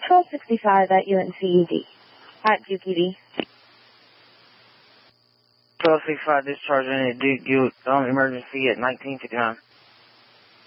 1265 at UNCED. At Duke ED. 1265 discharging at Duke emergency at 1959.